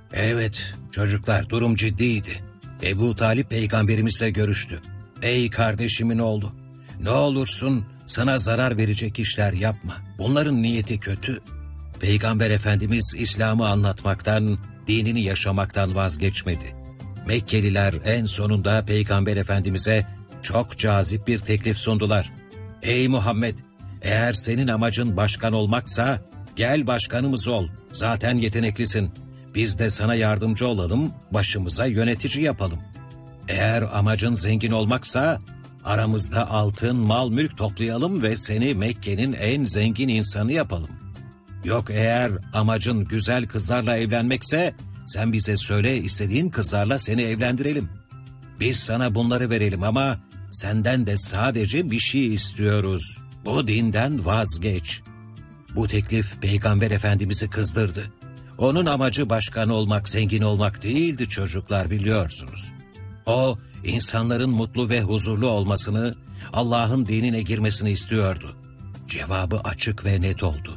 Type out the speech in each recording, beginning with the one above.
Evet çocuklar, durum ciddiydi. Ebu Talip peygamberimizle görüştü. Ey kardeşimin oğlu, ne olursun sana zarar verecek işler yapma. Bunların niyeti kötü. Peygamber Efendimiz İslam'ı anlatmaktan, dinini yaşamaktan vazgeçmedi. Mekkeliler en sonunda Peygamber Efendimiz'e çok cazip bir teklif sundular. Ey Muhammed, eğer senin amacın başkan olmaksa gel başkanımız ol. Zaten yeteneklisin. Biz de sana yardımcı olalım, başımıza yönetici yapalım. Eğer amacın zengin olmaksa aramızda altın, mal, mülk toplayalım ve seni Mekke'nin en zengin insanı yapalım. Yok eğer amacın güzel kızlarla evlenmekse sen bize söyle, istediğin kızlarla seni evlendirelim. Biz sana bunları verelim ama senden de sadece bir şey istiyoruz. Bu dinden vazgeç. Bu teklif Peygamber Efendimiz'i kızdırdı. Onun amacı başkan olmak, zengin olmak değildi çocuklar, biliyorsunuz. O, insanların mutlu ve huzurlu olmasını, Allah'ın dinine girmesini istiyordu. Cevabı açık ve net oldu.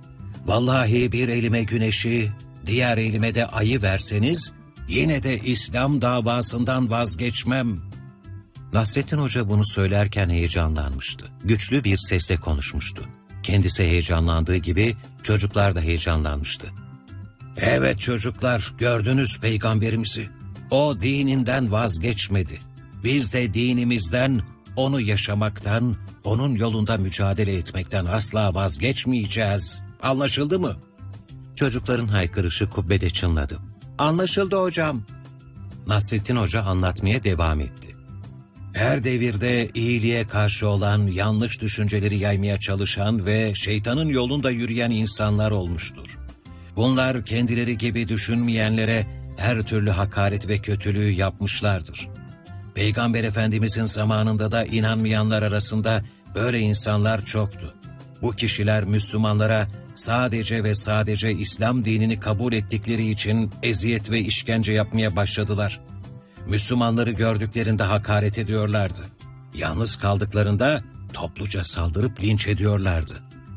Vallahi bir elime güneşi, diğer elime de ayı verseniz, yine de İslam davasından vazgeçmem. Nasrettin Hoca bunu söylerken heyecanlanmıştı. Güçlü bir sesle konuşmuştu. Kendisi heyecanlandığı gibi çocuklar da heyecanlanmıştı. Evet çocuklar, gördünüz peygamberimizi. O dininden vazgeçmedi. Biz de dinimizden, onu yaşamaktan, onun yolunda mücadele etmekten asla vazgeçmeyeceğiz. Anlaşıldı mı? Çocukların haykırışı kubbede çınladı. Anlaşıldı hocam. Nasrettin Hoca anlatmaya devam etti. Her devirde iyiliğe karşı olan, yanlış düşünceleri yaymaya çalışan ve şeytanın yolunda yürüyen insanlar olmuştur. Bunlar kendileri gibi düşünmeyenlere her türlü hakaret ve kötülüğü yapmışlardır. Peygamber Efendimizin zamanında da inanmayanlar arasında böyle insanlar çoktu. Bu kişiler Müslümanlara sadece ve sadece İslam dinini kabul ettikleri için eziyet ve işkence yapmaya başladılar. Müslümanları gördüklerinde hakaret ediyorlardı. Yalnız kaldıklarında topluca saldırıp linç ediyorlardı.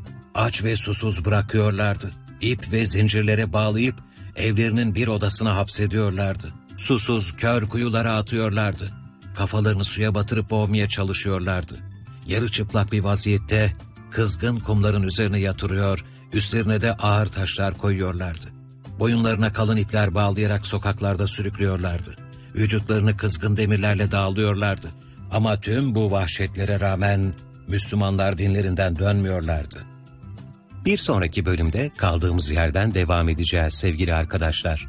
Aç ve susuz bırakıyorlardı. İp ve zincirlere bağlayıp evlerinin bir odasına hapsediyorlardı. Susuz kör kuyulara atıyorlardı. Kafalarını suya batırıp boğmaya çalışıyorlardı. Yarı çıplak bir vaziyette kızgın kumların üzerine yatırıyor, üstlerine de ağır taşlar koyuyorlardı. Boyunlarına kalın ipler bağlayarak sokaklarda sürüklüyorlardı. Vücutlarını kızgın demirlerle dağılıyorlardı. Ama tüm bu vahşetlere rağmen Müslümanlar dinlerinden dönmüyorlardı. Bir sonraki bölümde kaldığımız yerden devam edeceğiz sevgili arkadaşlar.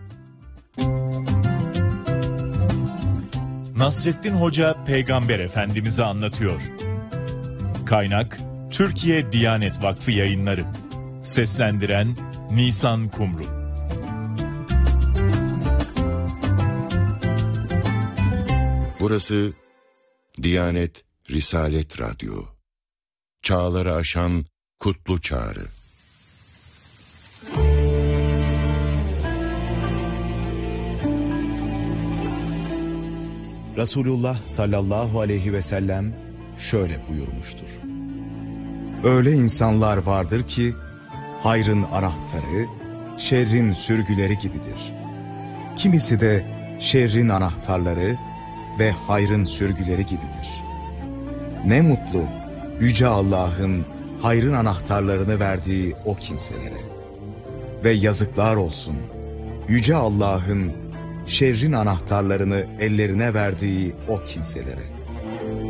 Nasrettin Hoca Peygamber Efendimiz'i anlatıyor. Kaynak Türkiye Diyanet Vakfı Yayınları. Seslendiren Nisan Kumru. Burası Diyanet Risalet Radyo. Çağları aşan kutlu çağrı. Resulullah sallallahu aleyhi ve sellem şöyle buyurmuştur. Öyle insanlar vardır ki hayrın anahtarı şerrin sürgüleri gibidir. Kimisi de şerrin anahtarları ve hayrın sürgüleri gibidir. Ne mutlu Yüce Allah'ın hayrın anahtarlarını verdiği o kimselere. Ve yazıklar olsun Yüce Allah'ın şerrin anahtarlarını ellerine verdiği o kimselere.